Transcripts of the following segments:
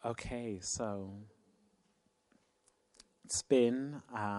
Okay, so it's been,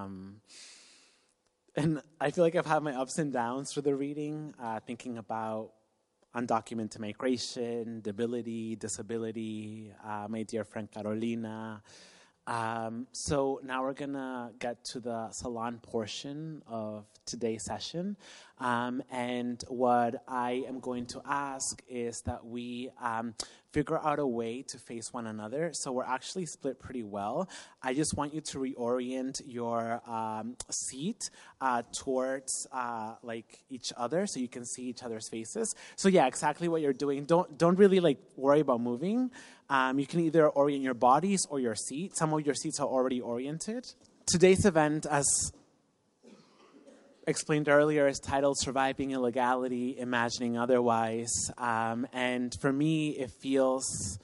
and I feel like I've had my ups and downs through the reading, thinking about undocumented migration, debility, disability, my dear friend Carolina. So now we're gonna get to the salon portion of today's session. And what I am going to ask is that we figure out a way to face one another. So we're actually split pretty well. I just want you to reorient your seat towards like each other so you can see each other's faces. So yeah, exactly what you're doing. Don't really like worry about moving. You can either orient your bodies or your seat. Some of your seats are already oriented. Today's event, as explained earlier, is titled Surviving Illegality, Imagining Otherwise. And for me, it feels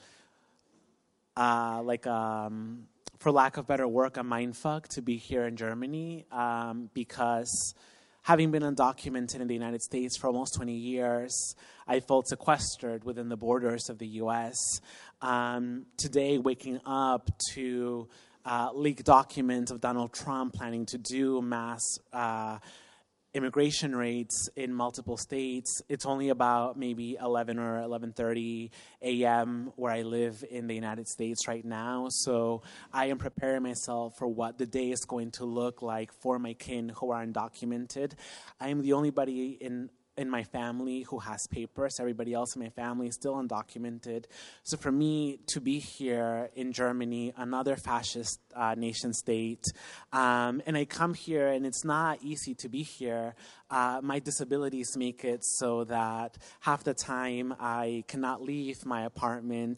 like, for lack of better word, a mindfuck to be here in Germany because having been undocumented in the United States for almost 20 years, I felt sequestered within the borders of the U.S. Today, waking up to leaked documents of Donald Trump planning to do mass immigration rates in multiple states. It's only about maybe 11 or 11:30 a.m. where I live in the United States right now. So I am preparing myself for what the day is going to look like for my kin who are undocumented. I am the only body in my family who has papers. Everybody else in my family is still undocumented. So for me to be here in Germany, another fascist nation state, and I come here and it's not easy to be here. My disabilities make it so that half the time I cannot leave my apartment.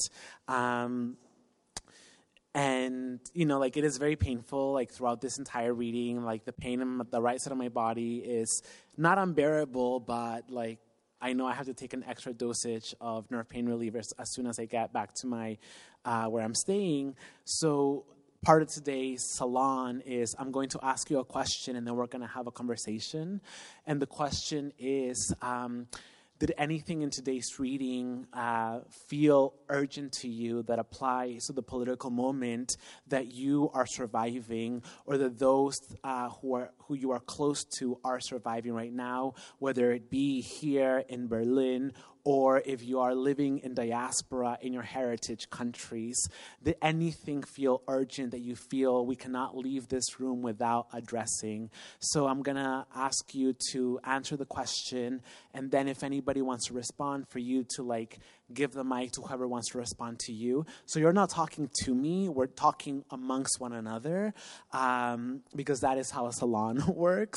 And, you know, like, it is very painful, like, throughout this entire reading. Like, the pain in the right side of my body is not unbearable, but, like, I know I have to take an extra dosage of nerve pain relievers as soon as I get back to my, where I'm staying. So part of today's salon is I'm going to ask you a question, and then we're going to have a conversation. And the question is, did anything in today's reading feel urgent to you that applies to the political moment that you are surviving, or that those who you are close to are surviving right now, whether it be here in Berlin or if you are living in diaspora in your heritage countries? Did anything feel urgent that you feel we cannot leave this room without addressing? So I'm going to ask you to answer the question, and then if anybody wants to respond, for you to like give the mic to whoever wants to respond to you. So you're not talking to me, we're talking amongst one another, because that is how a salon works.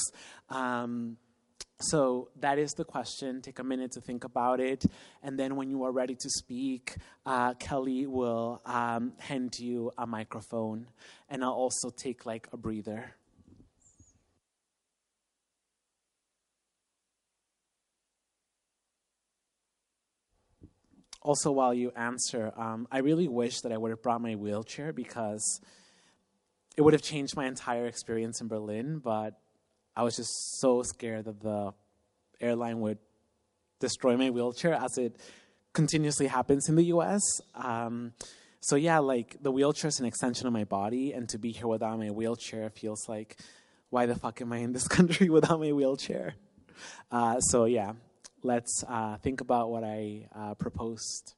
So that is the question. Take a minute to think about it. And then when you are ready to speak, Kelly will hand you a microphone. And I'll also take like a breather. Also, while you answer, I really wish that I would have brought my wheelchair, because it would have changed my entire experience in Berlin, but I was just so scared that the airline would destroy my wheelchair, as it continuously happens in the U.S. So yeah, like, the wheelchair is an extension of my body, and to be here without my wheelchair feels like, why the fuck am I in this country without my wheelchair? So yeah, let's think about what I proposed.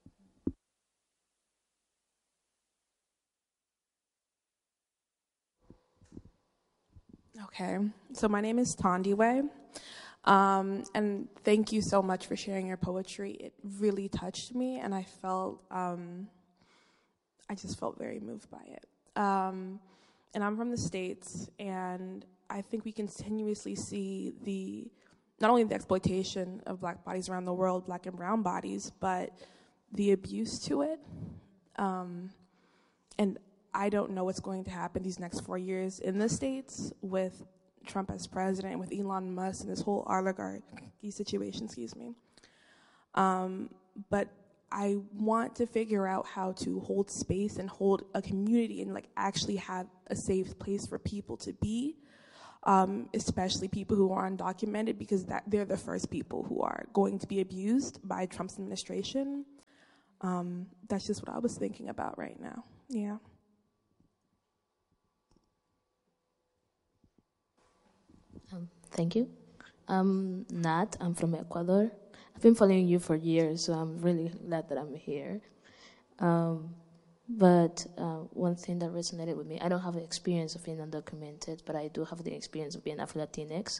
Okay, so my name is Tandiwe, and thank you so much for sharing your poetry. It really touched me, and I felt, I just felt very moved by it. And I'm from the States, and I think we continuously see not only the exploitation of Black bodies around the world, Black and brown bodies, but the abuse to it. And I don't know what's going to happen these next 4 years in the States with Trump as president, with Elon Musk and this whole oligarchy situation, But I want to figure out how to hold space and hold a community and like actually have a safe place for people to be, especially people who are undocumented, because they're the first people who are going to be abused by Trump's administration. That's just what I was thinking about right now. Yeah. Thank you. I'm Nat. I'm from Ecuador. I've been following you for years, so I'm really glad that I'm here. But one thing that resonated with me, I don't have the experience of being undocumented, but I do have the experience of being Afro-Latinx.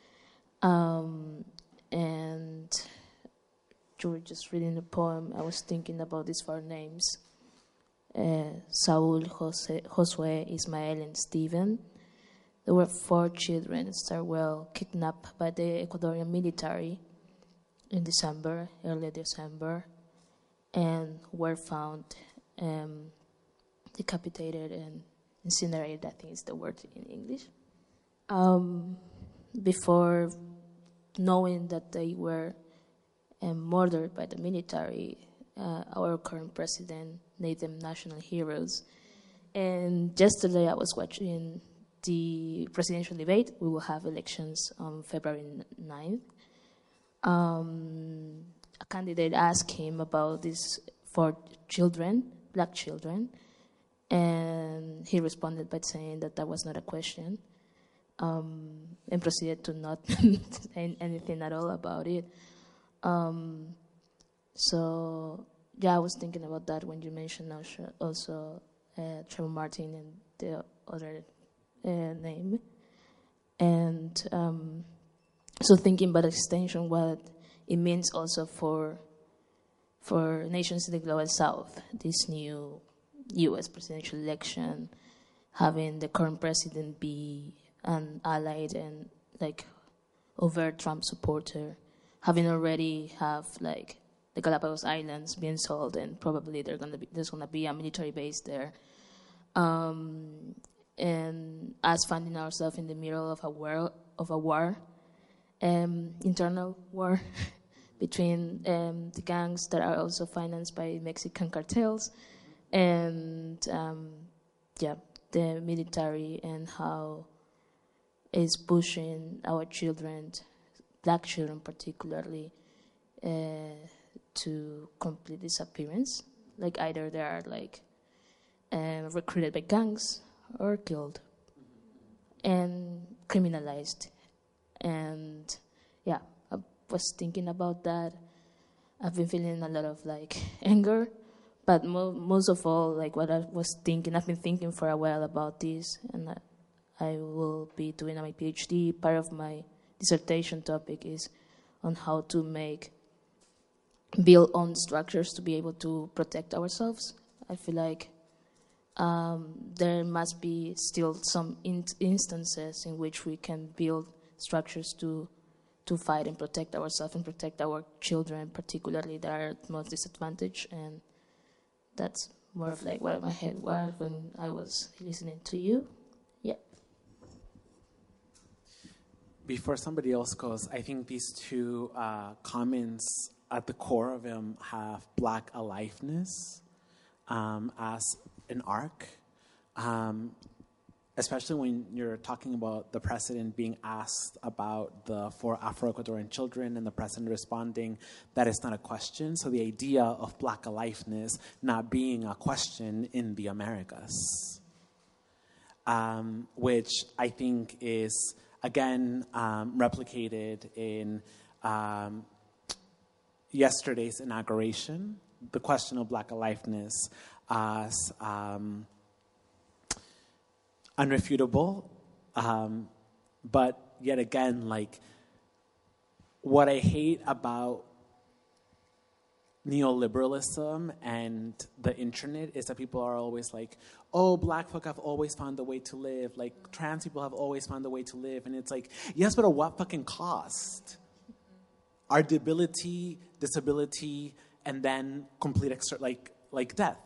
And you were just reading the poem. I was thinking about these 4 names. Saul, Josue, Ismael, and Stephen. There were 4 children that were kidnapped by the Ecuadorian military in early December, and were found decapitated and incinerated, I think is the word in English. Before knowing that they were murdered by the military, our current president named them national heroes. And yesterday I was watching the presidential debate. We will have elections on February 9th. A candidate asked him about these 4 children, black children, and he responded by saying that was not a question, and proceeded to not say anything at all about it. So, yeah, I was thinking about that when you mentioned also Trevor Martin and the other name. And so thinking about extension, what it means also for nations in the Global South, this new U.S. presidential election, having the current president be an allied and like overt Trump supporter, having already have like the Galapagos Islands being sold, and probably there's gonna be a military base there, and us finding ourselves in the middle of a war, internal war between the gangs that are also financed by Mexican cartels, and the military, and how it's pushing our children, black children particularly, to complete disappearance. Like either they are like recruited by gangs or killed and criminalized. And yeah, I was thinking about that. I've been feeling a lot of like anger, but most of all, like what I was thinking, I've been thinking for a while about this, and I will be doing my PhD. Part of my dissertation topic is on how to build on structures to be able to protect ourselves. I feel like there must be still some instances in which we can build structures to fight and protect ourselves and protect our children, particularly that are most disadvantaged. And that's more of like what my head was when I was listening to you. Yeah. Before somebody else goes, I think these 2 comments at the core of them have Black aliveness as an arc, especially when you're talking about the president being asked about the 4 Afro-Ecuadorian children and the president responding that it's not a question. So the idea of Black aliveness not being a question in the Americas, which I think is, again, replicated in yesterday's inauguration, the question of Black aliveness as unrefutable, but yet again, like, what I hate about neoliberalism and the internet is that people are always like, oh, Black folk have always found a way to live, like trans people have always found a way to live, and it's like, yes, but at what fucking cost? Our debility, disability, and then complete like death.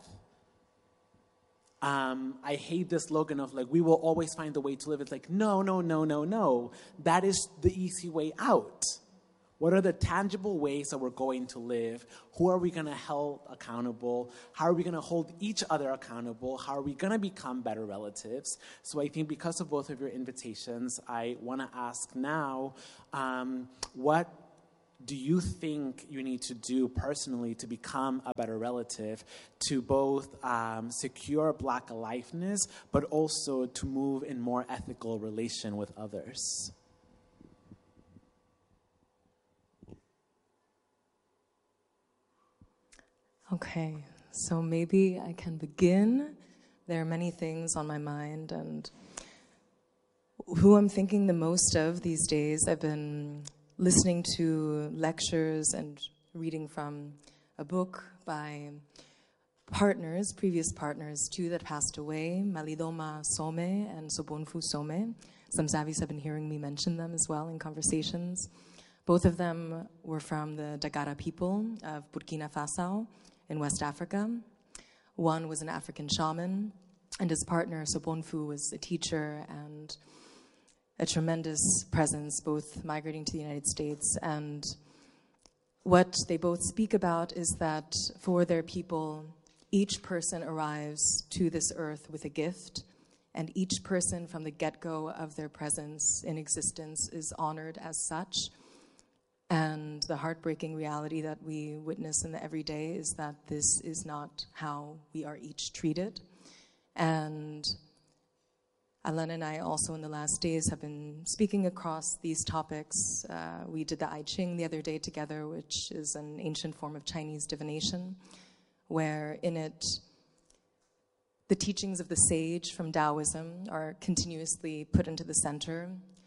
I hate this slogan of like, we will always find a way to live. It's like, no. That is the easy way out. What are the tangible ways that we're going to live? Who are we going to hold accountable? How are we going to hold each other accountable? How are we going to become better relatives? So I think because of both of your invitations, I want to ask now, what do you think you need to do personally to become a better relative, to both secure Black aliveness, but also to move in more ethical relation with others? Okay, so maybe I can begin. There are many things on my mind, and who I'm thinking the most of these days, I've been listening to lectures and reading from a book by partners, previous partners, two that passed away, Malidoma Some and Sobonfu Some. Some Zavis have been hearing me mention them as well in conversations. Both of them were from the Dagara people of Burkina Faso in West Africa. One was an African shaman, and his partner, Sobonfu, was a teacher and a tremendous presence, both migrating to the United States. And what they both speak about is that for their people, each person arrives to this earth with a gift, and each person from the get-go of their presence in existence is honored as such. And the heartbreaking reality that we witness in the everyday is that this is not how we are each treated. And Alan and I also in the last days have been speaking across these topics. We did the I Ching the other day together, which is an ancient form of Chinese divination, where in it, the teachings of the sage from Taoism are continuously put into the center.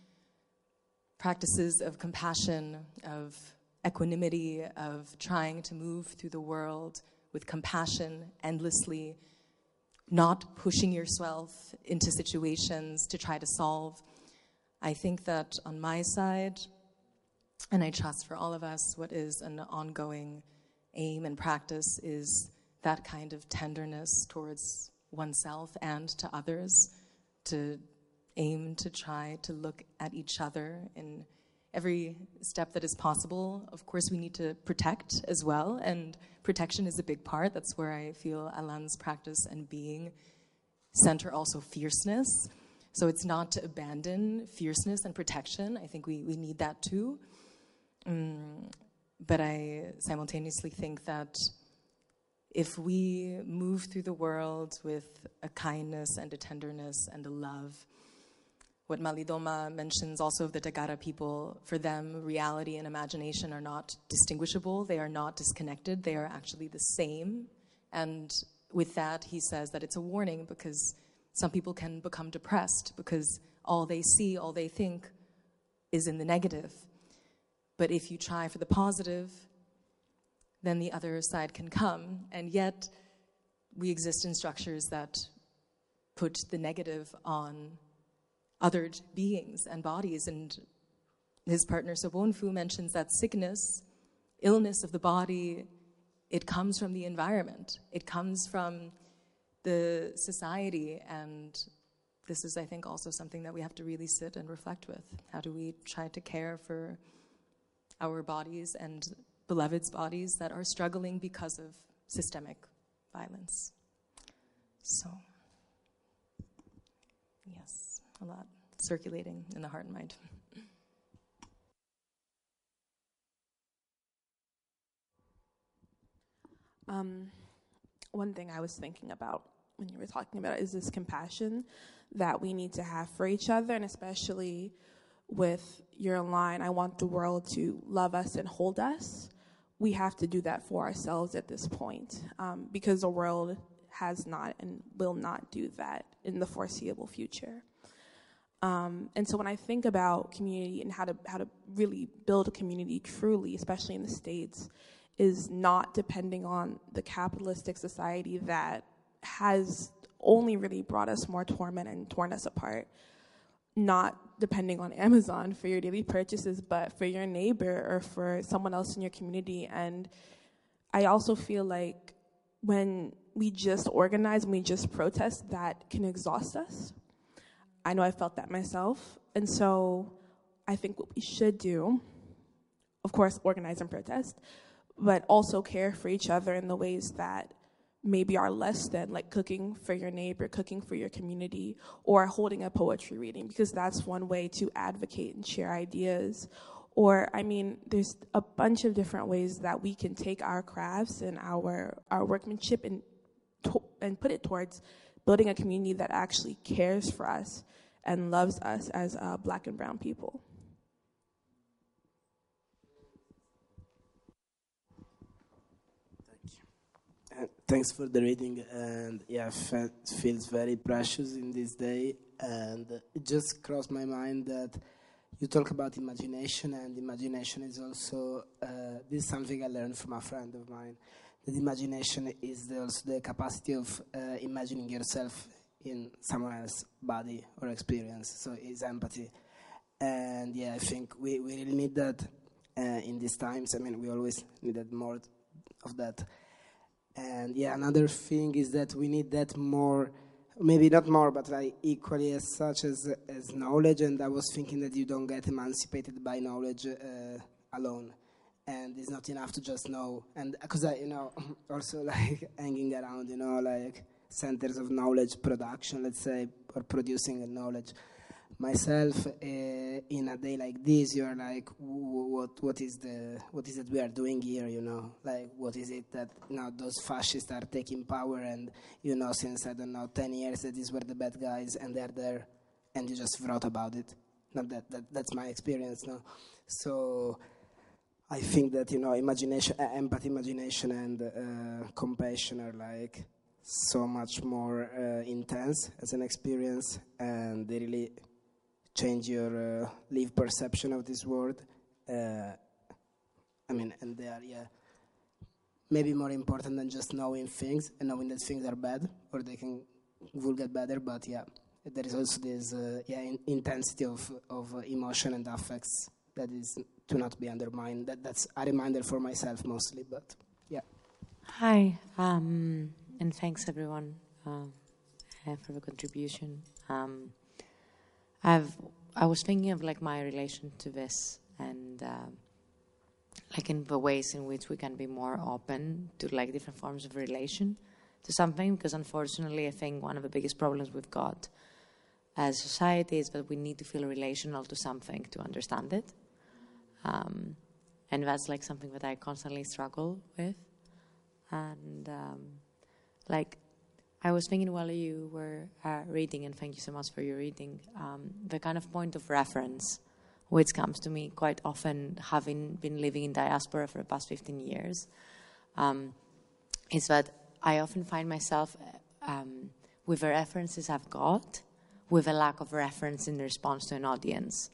Practices of compassion, of equanimity, of trying to move through the world with compassion endlessly, not pushing yourself into situations to try to solve. I think that on my side, and I trust for all of us, what is an ongoing aim and practice is that kind of tenderness towards oneself and to others, to aim to try to look at each other in every step that is possible. Of course, we need to protect as well, and protection is a big part. That's where I feel Alan's practice and being center also fierceness. So it's not to abandon fierceness and protection. I think we need that too. But I simultaneously think that if we move through the world with a kindness and a tenderness and a love, what Malidoma mentions also of the Dagara people, for them, reality and imagination are not distinguishable. They are not disconnected. They are actually the same. And with that, he says that it's a warning because some people can become depressed because all they see, all they think is in the negative. But if you try for the positive, then the other side can come. And yet, we exist in structures that put the negative on othered beings and bodies. And his partner Sobonfu mentions that sickness, illness of the body, it comes from the environment. It comes from the society. And this is, I think, also something that we have to really sit and reflect with. How do we try to care for our bodies and beloved's bodies that are struggling because of systemic violence? So, yes. A lot circulating in the heart and mind. One thing I was thinking about when you were talking about it is this compassion that we need to have for each other, and especially with your line, I want the world to love us and hold us. We have to do that for ourselves at this point, because the world has not and will not do that in the foreseeable future. And so when I think about community and how to really build a community truly, especially in the States, is not depending on the capitalistic society that has only really brought us more torment and torn us apart. Not depending on Amazon for your daily purchases, but for your neighbor or for someone else in your community. And I also feel like when we just organize and we just protest, that can exhaust us. I know I felt that myself. And so I think what we should do, of course, organize and protest, but also care for each other in the ways that maybe are less than, like cooking for your neighbor, cooking for your community, or holding a poetry reading, because that's one way to advocate and share ideas, Or, I mean, there's a bunch of different ways that we can take our crafts and our workmanship and put it towards building a community that actually cares for us and loves us as Black and brown people. Thanks for the reading, and yeah, it feels very precious in this day, and it just crossed my mind that you talk about imagination, and imagination is also, this is something I learned from a friend of mine, that imagination is also the capacity of imagining yourself in someone else's body or experience, so it's empathy. And yeah, I think we really need that in these times. I mean, we always needed more of that. And yeah, another thing is that we need that more, maybe not more, but like equally as such as knowledge. And I was thinking that you don't get emancipated by knowledge alone. And it's not enough to just know. And because I, also like hanging around, like centers of knowledge production, let's say, or producing knowledge. Myself, in a day like this, you're like, what is it we are doing here? Like what is it that those fascists are taking power, and since 10 years that these were the bad guys, and they're there, and you just wrote about it. Not that's my experience now. So I think that imagination, empathy, imagination, and compassion are like so much more intense as an experience, and they really change your live perception of this world. And they are, maybe more important than just knowing things and knowing that things are bad or will get better. But there is also this intensity of emotion and affects that is to not be undermined. That's a reminder for myself mostly. But yeah. Hi, and thanks everyone for the contribution. I was thinking of like my relation to this, and like in the ways in which we can be more open to like different forms of relation to something, because unfortunately I think one of the biggest problems we've got as society is that we need to feel relational to something to understand it, and that's like something that I constantly struggle with. And like I was thinking while you were reading, and thank you so much for your reading, the kind of point of reference which comes to me quite often, having been living in diaspora for the past 15 years, is that I often find myself with the references I've got, with a lack of reference in response to an audience.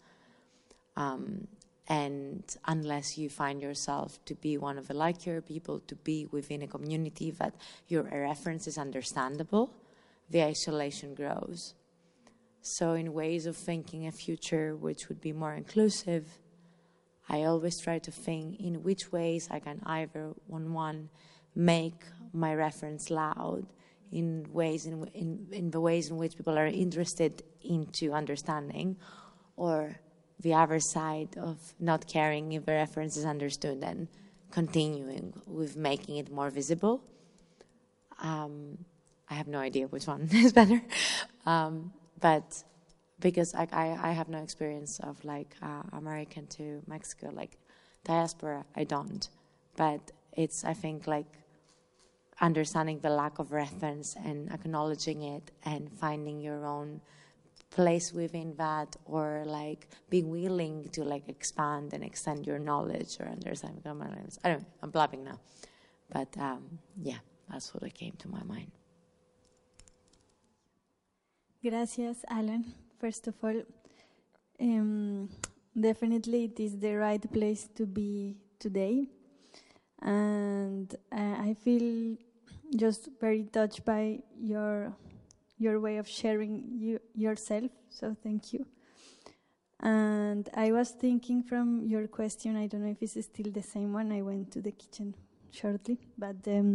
And unless you find yourself to be one of the liker people, to be within a community that your reference is understandable, the isolation grows. So in ways of thinking a future which would be more inclusive, I always try to think in which ways I can either, one, make my reference loud, in ways in the ways in which people are interested into understanding, or the other side of not caring if the reference is understood and continuing with making it more visible. I have no idea which one is better, but because I have no experience of like American to Mexico, like diaspora, I don't. But it's, I think, like understanding the lack of reference and acknowledging it and finding your own place within that, or like being willing to like expand and extend your knowledge or understand. I don't know, I'm blabbing now, but that's what came to my mind. Gracias, Alan. First of all, definitely it is the right place to be today, and I feel just very touched by your way of sharing yourself, so thank you. And I was thinking from your question, I don't know if it's still the same one, I went to the kitchen shortly, but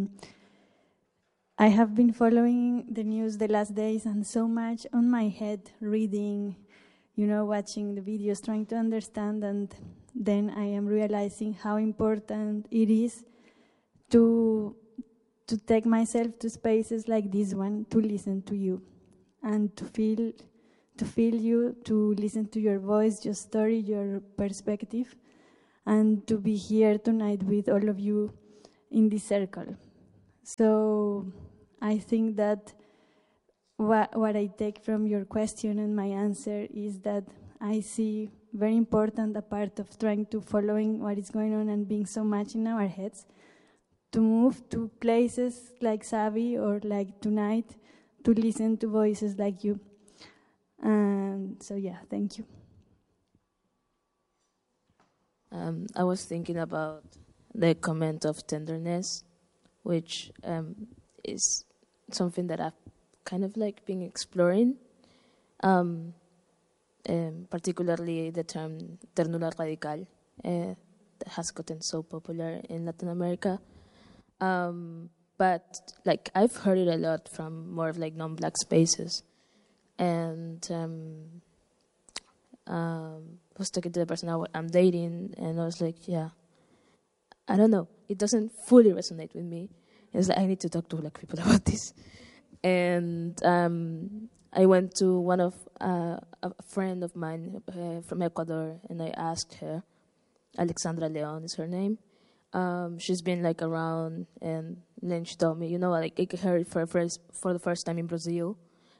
I have been following the news the last days and so much on my head, reading, watching the videos, trying to understand, and then I am realizing how important it is to take myself to spaces like this one, to listen to you and to feel you, to listen to your voice, your story, your perspective. and to be here tonight with all of you in this circle. So I think that what I take from your question and my answer is that I see very important a part of trying to following what is going on and being so much in our heads, to move to places like Savi or like tonight, to listen to voices like you. And so yeah, thank you. I was thinking about the comment of tenderness, which is something that I've kind of like been exploring, particularly the term ternura radical that has gotten so popular in Latin America. But like I've heard it a lot from more of like non-black spaces, and I was talking to the person I'm dating, and I was like, yeah, I don't know, it doesn't fully resonate with me. It's like I need to talk to black people about this. And I went to one of a friend of mine from Ecuador, and I asked her. Alexandra Leon is her name. She's been like around, and then she told me, like I heard it for the first time in Brazil,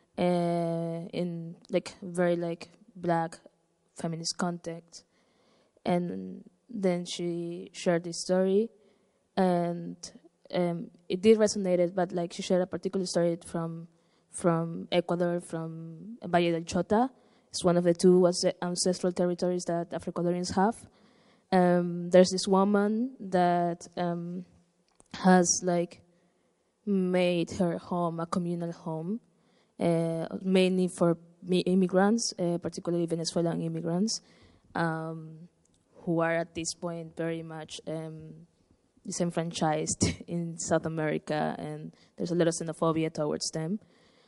in like very like black feminist context, and then she shared this story, and it did resonate. But like she shared a particular story from Ecuador, from Valle del Chota. It's one of the two ancestral territories that Afro-Ecuadorians have. There's this woman that has like made her home a communal home, mainly for immigrants, particularly Venezuelan immigrants, who are at this point very much disenfranchised in South America, and there's a lot of xenophobia towards them.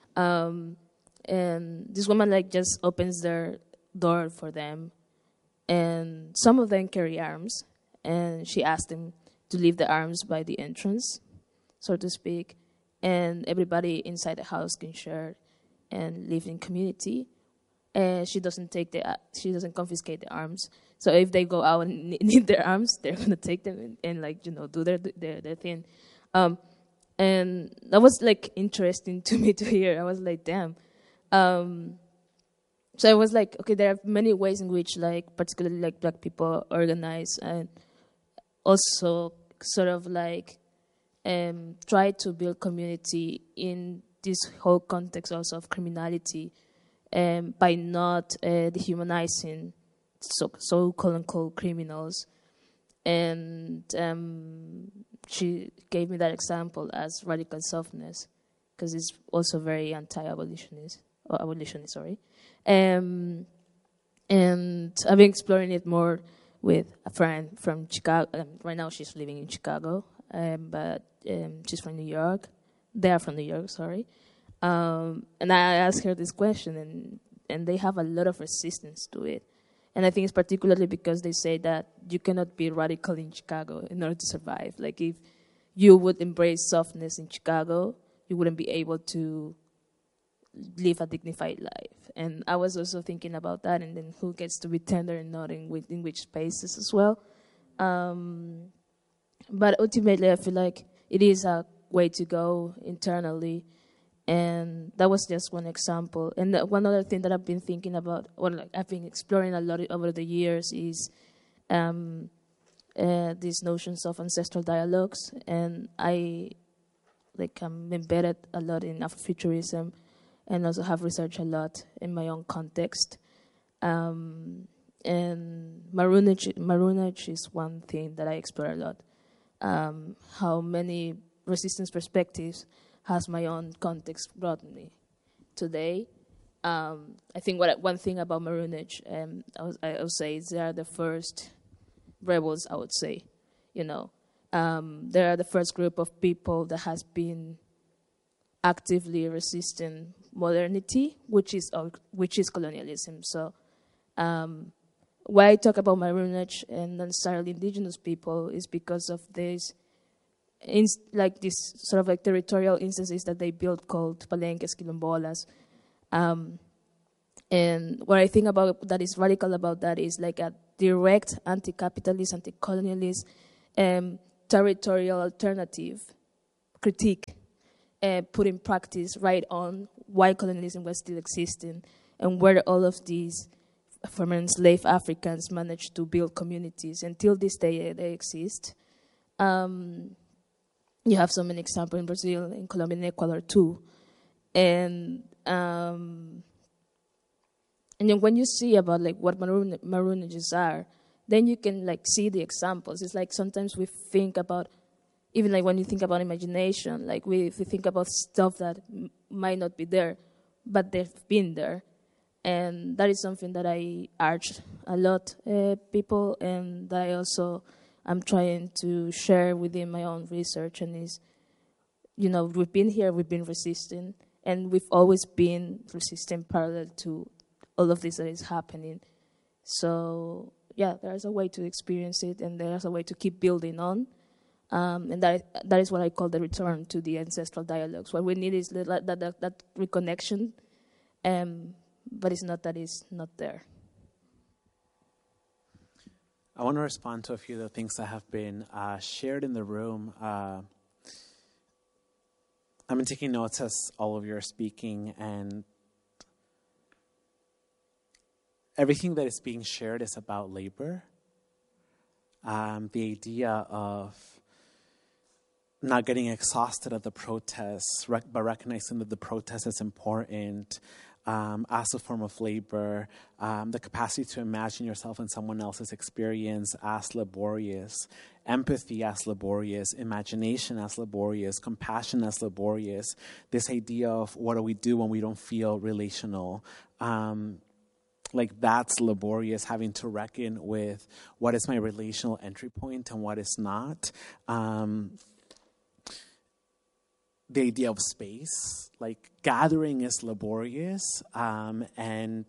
And this woman like just opens their door for them. And some of them carry arms, and she asked them to leave the arms by the entrance, so to speak, and everybody inside the house can share and live in community. And she doesn't confiscate the arms. So if they go out and need their arms, they're gonna take them and like do their thing. And that was like interesting to me to hear. I was like, damn. So I was like, okay, there are many ways in which, like, particularly like black people organize and also sort of like try to build community in this whole context also of criminality, by not dehumanizing so-called unquote criminals. And she gave me that example as radical softness, because it's also very anti-abolitionist, or abolitionist, sorry. And I've been exploring it more with a friend from Chicago. Right now she's living in Chicago, but she's from New York. They are from New York, sorry. And I asked her this question, and they have a lot of resistance to it. And I think it's particularly because they say that you cannot be radical in Chicago in order to survive. Like if you would embrace softness in Chicago, you wouldn't be able to live a dignified life. And I was also thinking about that, and then who gets to be tender and not in which spaces as well. But ultimately, I feel like it is a way to go internally, and that was just one example. And one other thing that I've been thinking about, I've been exploring a lot over the years, is these notions of ancestral dialogues, and I'm embedded a lot in Afrofuturism, and also have researched a lot in my own context. And Maroonage is one thing that I explore a lot. How many resistance perspectives has my own context brought me today. I think one thing about Maroonage, I would say, is they are the first rebels, I would say. They are the first group of people that has been actively resisting modernity, which is colonialism. So why I talk about Maroonage and non-necessarily indigenous people is because of this sort of like territorial instances that they built called palenques, quilombolas, And what I think about that is radical about that is like a direct anti-capitalist, anti-colonialist, territorial alternative critique put in practice right on why colonialism was still existing and where all of these former enslaved Africans managed to build communities. Until this day, they exist. You have so many examples in Brazil, in Colombia, and Ecuador too. And then when you see about like what maroonages are, then you can like see the examples. It's like sometimes we think about, even like when you think about imagination, like we think about stuff that might not be there, but they've been there. And that is something that I urge a lot people, and that I also am trying to share within my own research. And is, you know, we've been here, we've been resisting, and we've always been resisting parallel to all of this that is happening. So yeah, there's a way to experience it, and there's a way to keep building on. And that is what I call the return to the ancestral dialogues. What we need is that reconnection, but it's not that it's not there. I want to respond to a few of the things that have been shared in the room. I've been taking notes as all of you are speaking, and everything that is being shared is about labor. The idea of not getting exhausted at the protests, but recognizing that the protest is important as a form of labor, the capacity to imagine yourself in someone else's experience as laborious, empathy as laborious, imagination as laborious, compassion as laborious, this idea of what do we do when we don't feel relational, like that's laborious, having to reckon with what is my relational entry point and what is not. The idea of space, like gathering is laborious, and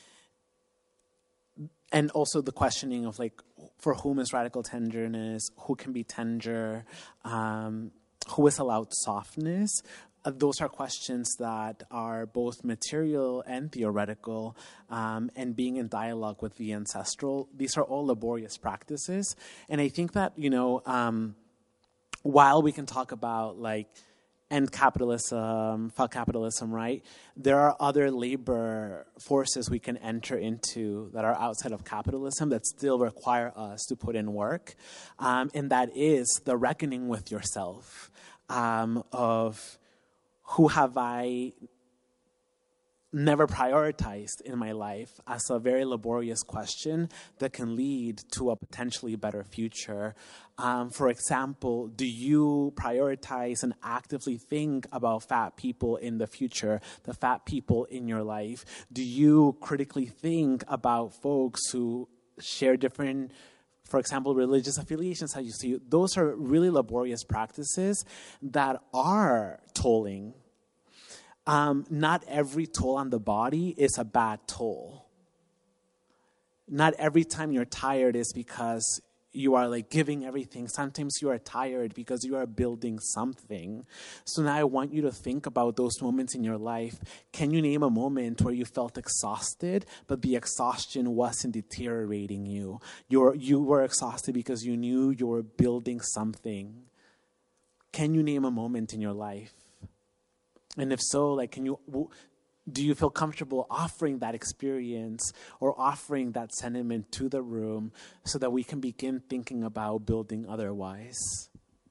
also the questioning of like, for whom is radical tenderness, who can be tender, who is allowed softness. Those are questions that are both material and theoretical, and being in dialogue with the ancestral. These are all laborious practices. And I think that, you know, while we can talk about like end capitalism, fuck capitalism, right? There are other labor forces we can enter into that are outside of capitalism that still require us to put in work. And that is the reckoning with yourself, of who have I never prioritized in my life, as a very laborious question that can lead to a potentially better future. For example, do you prioritize and actively think about fat people in the future, the fat people in your life? Do you critically think about folks who share different, for example, religious affiliations, how you see? Those are really laborious practices that are tolling. Not every toll on the body is a bad toll. Not every time you're tired is because you are like giving everything. Sometimes you are tired because you are building something. So now I want you to think about those moments in your life. Can you name a moment where you felt exhausted, but the exhaustion wasn't deteriorating you? You were exhausted because you knew you were building something. Can you name a moment in your life? And if so, like, do you feel comfortable offering that experience or offering that sentiment to the room so that we can begin thinking about building otherwise?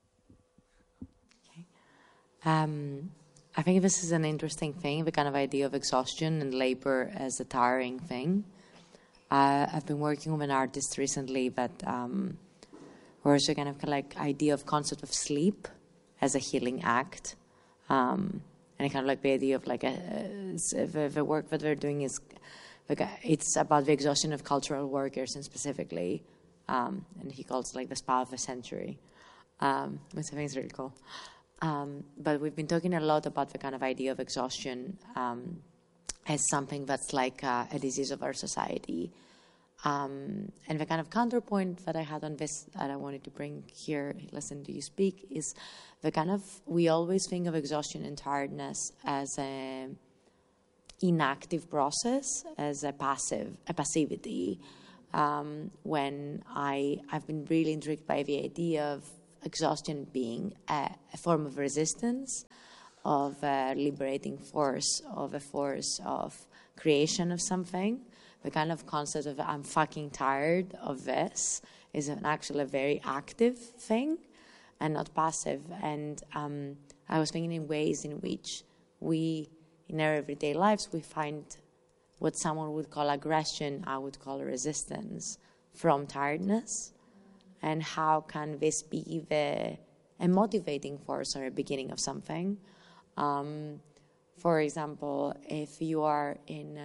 Okay. I think this is an interesting thing, the kind of idea of exhaustion and labor as a tiring thing. I've been working with an artist recently that was a kind of like idea of concept of sleep as a healing act. And kind of like the idea of like the work that we're doing is like it's about the exhaustion of cultural workers, and specifically, and he calls it like the spa of the century, which I think is really cool. But we've been talking a lot about the kind of idea of exhaustion as something that's like a disease of our society. And the kind of counterpoint that I had on this that I wanted to bring here, listen to you speak, is the kind of, we always think of exhaustion and tiredness as inactive process, as a passivity. When I've been really intrigued by the idea of exhaustion being a form of resistance, of a liberating force, of a force of creation of something. The kind of concept of I'm fucking tired of this is actually a very active thing and not passive. And I was thinking in ways in which we, in our everyday lives, we find what someone would call aggression, I would call resistance from tiredness. And how can this be a motivating force or a beginning of something? For example, if you are in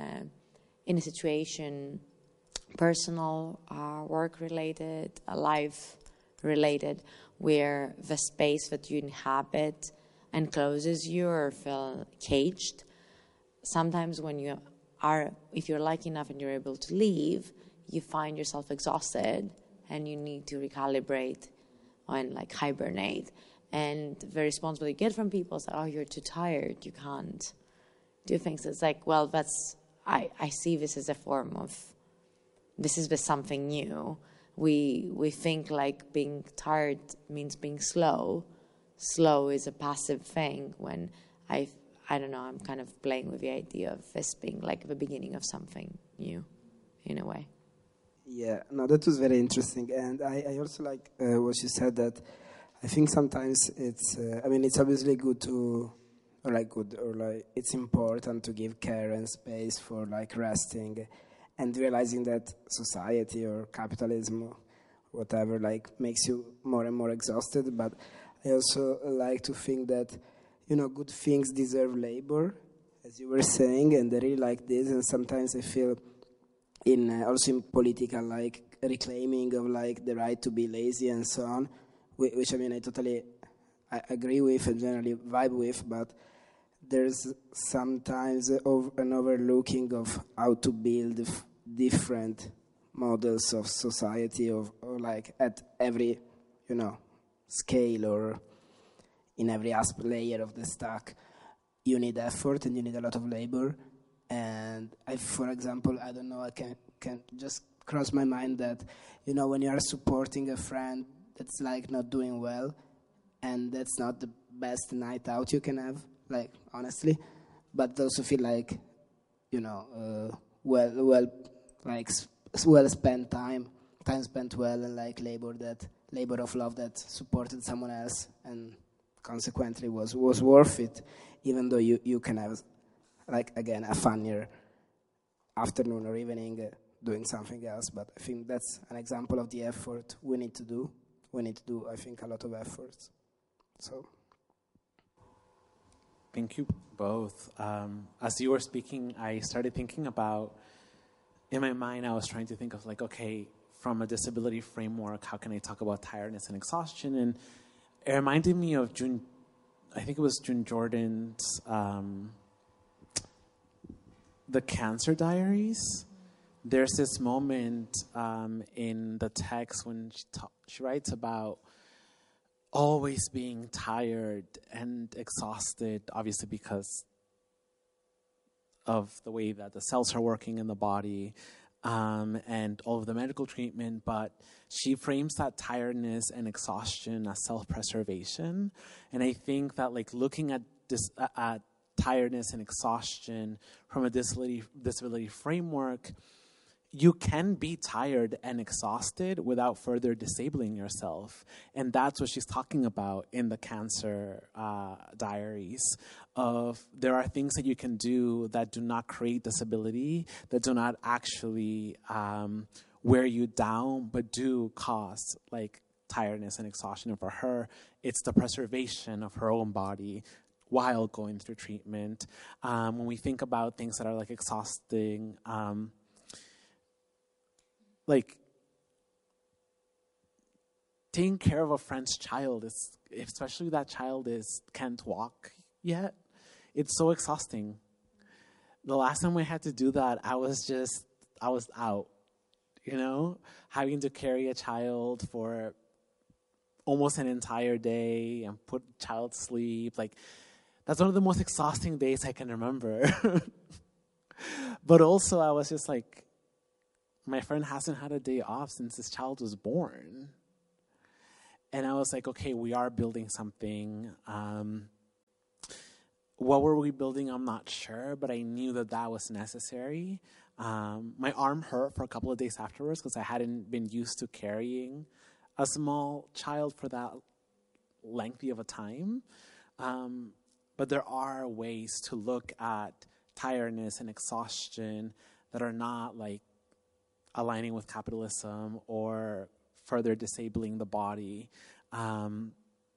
a situation, personal, work-related, life-related, where the space that you inhabit encloses you or feel caged, sometimes when if you're lucky enough and you're able to leave, you find yourself exhausted and you need to recalibrate and like hibernate. And the response that you get from people is like, oh, you're too tired, you can't do things. It's like, well, I see this as a form of, this is something new. We think like being tired means being slow. Slow is a passive thing when I don't know, I'm kind of playing with the idea of this being like the beginning of something new, in a way. Yeah, no, that was very interesting. And I also like what you said, that I think sometimes it's obviously good to, it's important to give care and space for like resting and realizing that society or capitalism or whatever like makes you more and more exhausted. But I also like to think that, good things deserve labor, as you were saying, and I really like this. And sometimes I feel also in political, like reclaiming of like the right to be lazy and so on, which I agree with and generally vibe with, but there's sometimes an overlooking of how to build different models of society or like at every, scale or in every layer of the stack. You need effort and you need a lot of labor. And for example, I don't know, I can just cross my mind that, when you are supporting a friend that's like not doing well, and that's not the best night out you can have, like honestly, but also feel like, well spent time spent well, and like labor of love that supported someone else, and consequently was worth it, even though you can have like again a funnier afternoon or evening doing something else. But I think that's an example of the effort we need to do. I think, a lot of efforts. So thank you both. As you were speaking, I started thinking about, in my mind, I was trying to think of like, okay, from a disability framework, how can I talk about tiredness and exhaustion? And it reminded me of June Jordan's The Cancer Diaries. There's this moment in the text when she writes about always being tired and exhausted, obviously because of the way that the cells are working in the body and all of the medical treatment. But she frames that tiredness and exhaustion as self-preservation. And I think that like looking at this at tiredness and exhaustion from a disability framework, you can be tired and exhausted without further disabling yourself. And that's what she's talking about in the Cancer Diaries, of there are things that you can do that do not create disability, that do not actually wear you down, but do cause like tiredness and exhaustion. And for her, it's the preservation of her own body while going through treatment. When we think about things that are like exhausting, like taking care of a friend's child, especially that child can't walk yet, it's so exhausting. The last time I had to do that, I was out, having to carry a child for almost an entire day and put child to sleep. Like, That's one of the most exhausting days I can remember. But also I was just like, my friend hasn't had a day off since his child was born. And I was like, okay, we are building something. What were we building? I'm not sure, but I knew that that was necessary. My arm hurt for a couple of days afterwards because I hadn't been used to carrying a small child for that lengthy of a time. But there are ways to look at tiredness and exhaustion that are not like aligning with capitalism or further disabling the body. And,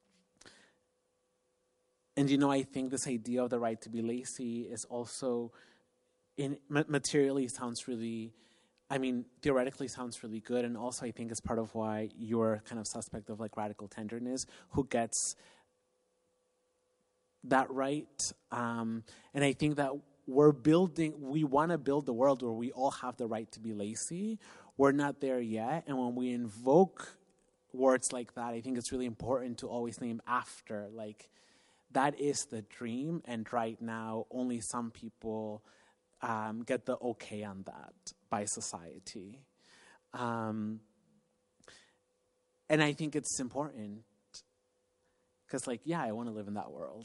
I think this idea of the right to be lazy is also, materially sounds really, theoretically sounds really good. And also I think it's part of why you're kind of suspect of like radical tenderness, who gets that right. And I think that we want to build the world where we all have the right to be lazy. We're not there yet. And when we invoke words like that, I think it's really important to always name after, like, that is the dream. And right now, only some people get the okay on that by society. And I think it's important because, like, yeah, I want to live in that world.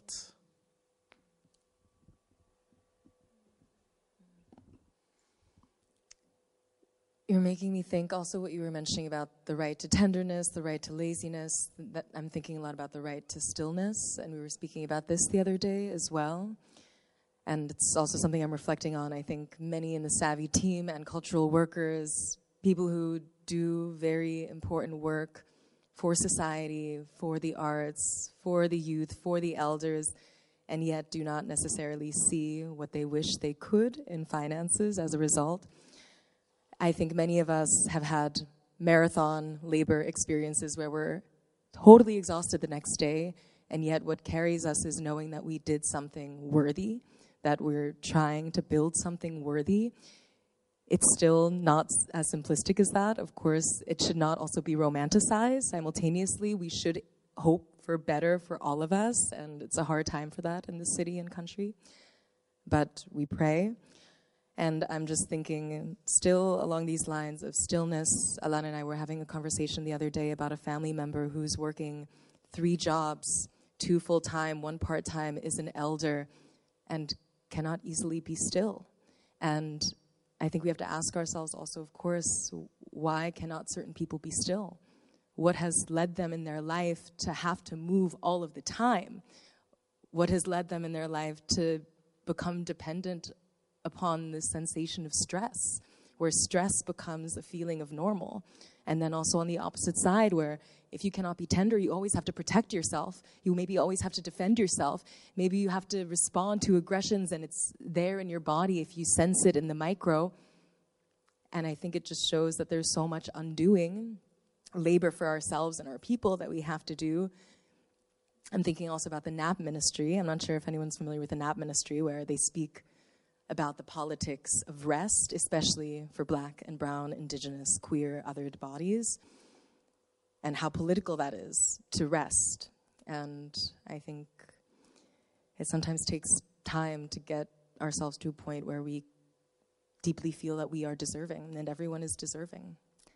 You're making me think also what you were mentioning about the right to tenderness, the right to laziness. That I'm thinking a lot about the right to stillness, and we were speaking about this the other day as well. And it's also something I'm reflecting on. I think many in the Savvy team and cultural workers, people who do very important work for society, for the arts, for the youth, for the elders, and yet do not necessarily see what they wish they could in finances as a result. I think many of us have had marathon labor experiences where we're totally exhausted the next day, and yet what carries us is knowing that we did something worthy, that we're trying to build something worthy. It's still not as simplistic as that. Of course, it should not also be romanticized. Simultaneously, we should hope for better for all of us, and it's a hard time for that in the city and country. But we pray. And I'm just thinking, still along these lines of stillness, Alana and I were having a conversation the other day about a family member who's working 3 jobs, 2 full-time, 1 part-time, is an elder, and cannot easily be still. And I think we have to ask ourselves also, of course, why cannot certain people be still? What has led them in their life to have to move all of the time? What has led them in their life to become dependent upon this sensation of stress, where stress becomes a feeling of normal? And then also on the opposite side, where if you cannot be tender, you always have to protect yourself. You maybe always have to defend yourself. Maybe you have to respond to aggressions, and it's there in your body if you sense it in the micro. And I think it just shows that there's so much undoing labor for ourselves and our people that we have to do. I'm thinking also about the NAP ministry. I'm not sure if anyone's familiar with the NAP ministry, where they speak about the politics of rest, especially for Black and brown, indigenous, queer, othered bodies, and how political that is to rest. And I think it sometimes takes time to get ourselves to a point where we deeply feel that we are deserving, and everyone is deserving.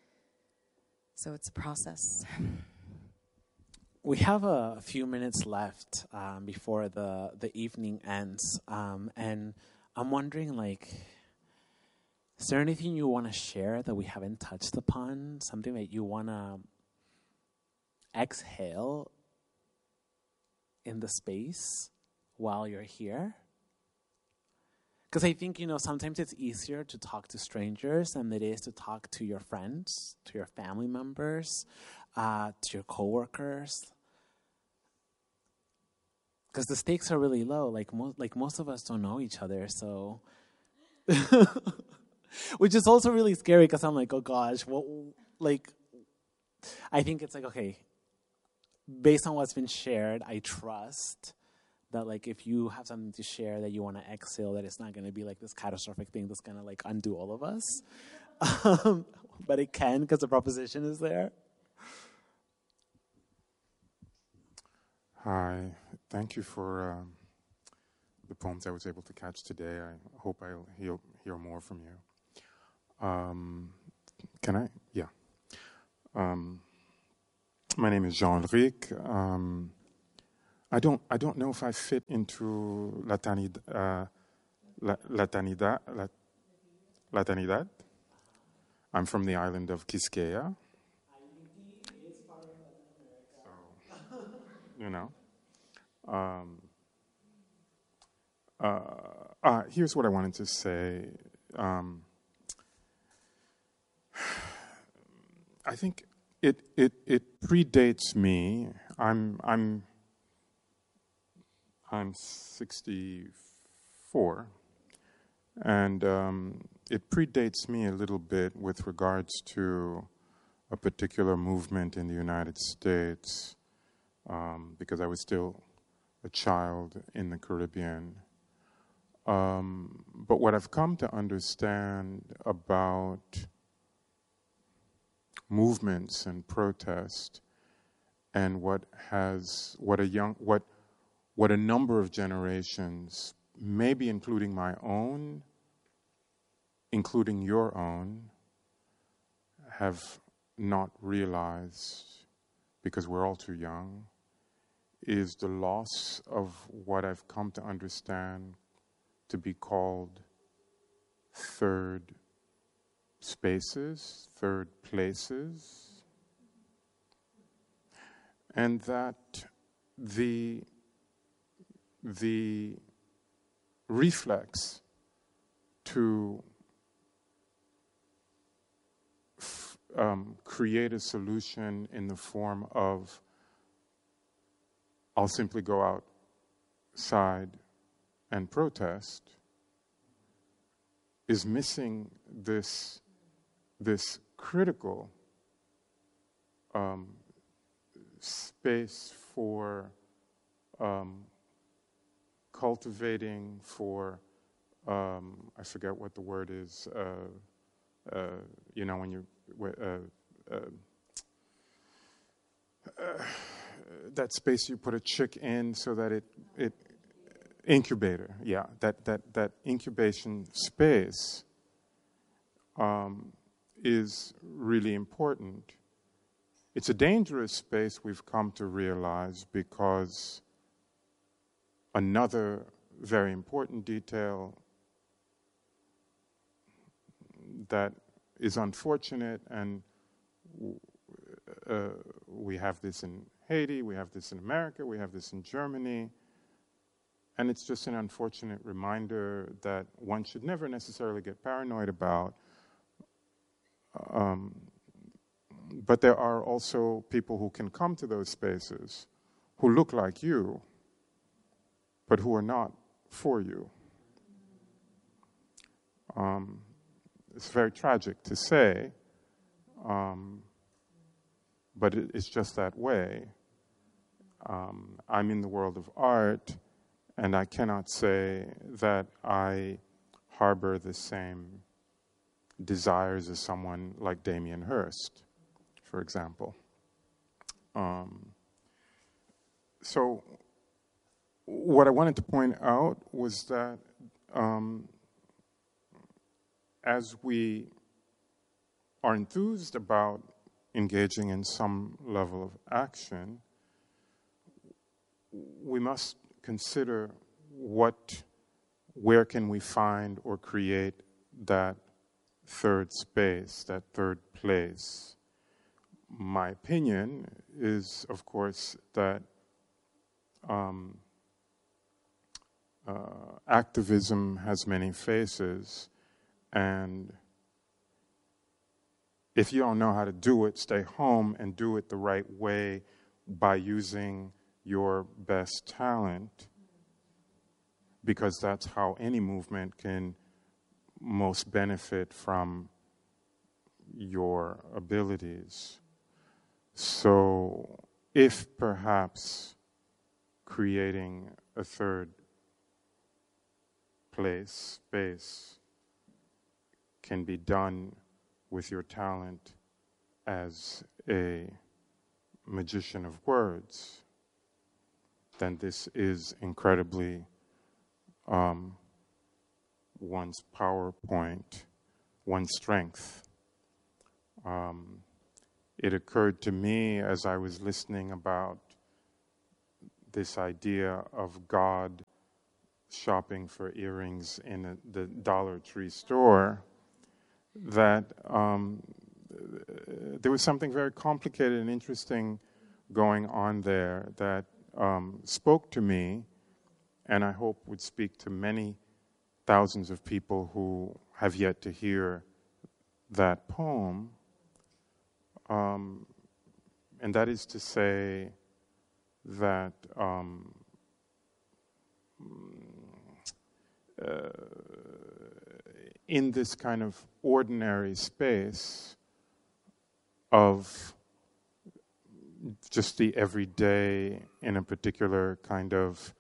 So it's a process. We have a few minutes left before the evening ends, and I'm wondering, like, is there anything you want to share that we haven't touched upon? Something that you want to exhale in the space while you're here? Because I think, sometimes it's easier to talk to strangers than it is to talk to your friends, to your family members, to your coworkers. Because the stakes are really low. Like most of us don't know each other, so which is also really scary. Because I'm like, oh gosh, I think it's like, okay, based on what's been shared, I trust that, like, if you have something to share that you want to exhale, that it's not going to be like this catastrophic thing that's going to like undo all of us. But it can, because the proposition is there. Hi, thank you for poems I was able to catch today. I hope I'll hear more from you. Can I? Yeah. My name is Jean-Ulrich. I don't know if I fit into Latinidad. I'm from the island of Quisqueya. You know. Here's what I wanted to say. I think it predates me. I'm 64, and it predates me a little bit with regards to a particular movement in the United States, because I was still a child in the Caribbean. But what I've come to understand about movements and protest, and what a number of generations, maybe including my own, including your own, have not realized, because we're all too young, is the loss of what I've come to understand to be called third spaces, third places, and that the reflex to create a solution in the form of I'll simply go outside and protest is missing this critical space for cultivating, for I forget what the word is. When you that space you put a chick in so that it incubator, yeah, that incubation space is really important. It's a dangerous space, we've come to realize, because another very important detail that is unfortunate, and we have this in Haiti, we have this in America, we have this in Germany, and it's just an unfortunate reminder that one should never necessarily get paranoid about. But there are also people who can come to those spaces who look like you, but who are not for you. It's very tragic to say, but it's just that way. I'm in the world of art, and I cannot say that I harbor the same desires as someone like Damien Hirst, for example. So what I wanted to point out was that as we are enthused about engaging in some level of action, we must consider where can we find or create that third space, that third place. My opinion is, of course, that activism has many faces, and if you don't know how to do it, stay home and do it the right way by using your best talent, because that's how any movement can most benefit from your abilities. So if perhaps creating a third place, space, can be done with your talent as a magician of words, then this is incredibly one's PowerPoint, one's strength. It occurred to me as I was listening about this idea of God shopping for earrings in the Dollar Tree store that there was something very complicated and interesting going on there that spoke to me, and I hope would speak to many thousands of people who have yet to hear that poem. And that is to say that in this kind of ordinary space of just the everyday in a particular kind of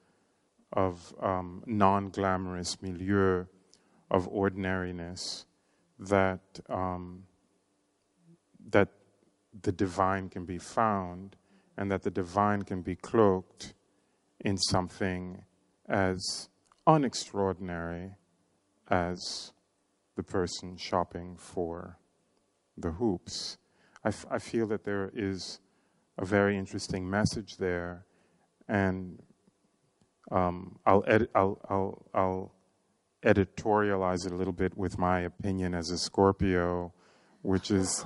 non-glamorous milieu of ordinariness, that that the divine can be found, and that the divine can be cloaked in something as unextraordinary as the person shopping for the hoops. I feel that there is a very interesting message there, and I'll editorialize it a little bit with my opinion as a Scorpio, which is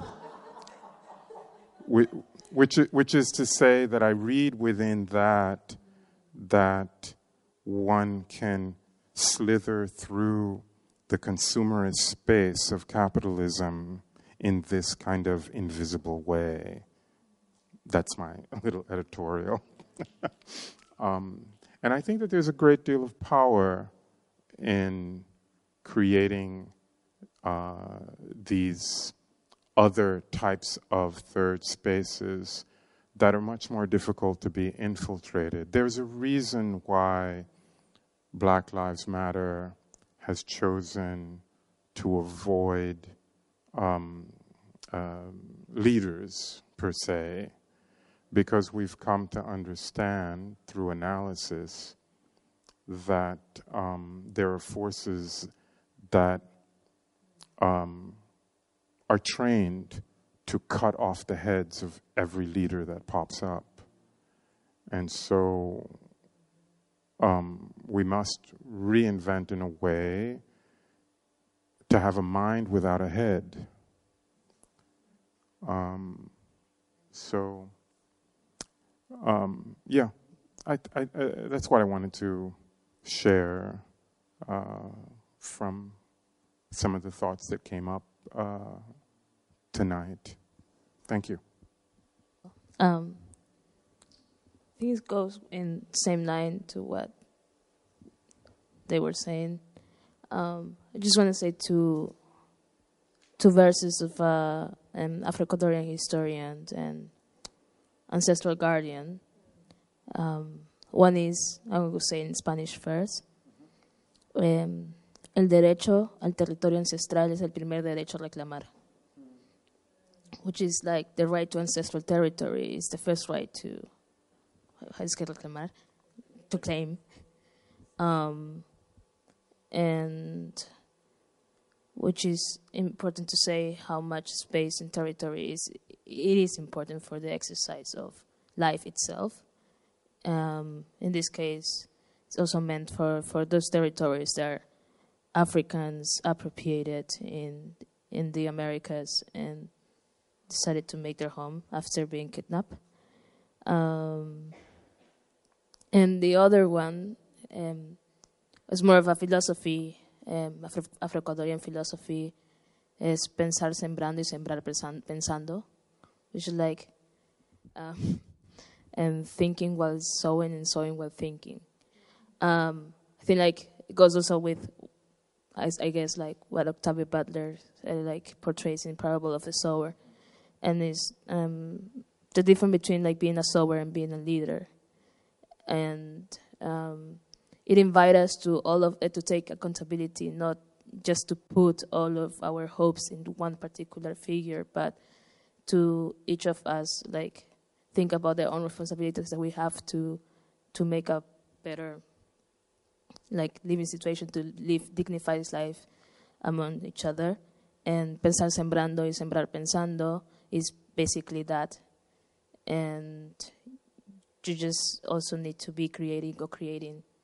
to say that I read within that one can slither through the consumerist space of capitalism in this kind of invisible way. That's my little editorial. And I think that there's a great deal of power in creating these other types of third spaces that are much more difficult to be infiltrated. There's a reason why Black Lives Matter has chosen to avoid leaders, per se, because we've come to understand through analysis that there are forces that are trained to cut off the heads of every leader that pops up. And so we must reinvent in a way to have a mind without a head. Yeah, that's what I wanted to share from some of the thoughts that came up tonight. Thank you. I think it goes in the same line to what they were saying. I just want to say two verses of an Afro-Ecuadorian historian and ancestral guardian. One is, I'm going to say in Spanish first. El derecho al territorio ancestral es el primer derecho a reclamar. Which is like the right to ancestral territory is the first right to, how is it reclamar? To claim. And which is important to say how much space and territory it is important for the exercise of life itself. In this case, it's also meant for those territories that are Africans appropriated in the Americas and decided to make their home after being kidnapped. And the other one is more of a philosophy, Afro-Ecuadorian philosophy, is pensar sembrando y sembrar pensando, which is like thinking while sowing and sowing while thinking. I think like it goes also with, I guess, like what Octavia Butler like portrays in Parable of the Sower, and is the difference between like being a sower and being a leader, and it invites us to all of it to take accountability, not just to put all of our hopes into one particular figure, but to each of us like think about their own responsibilities that we have to make a better like living situation to live dignified life among each other. And pensar sembrando y sembrar pensando is basically that. And you just also need to be creating or creating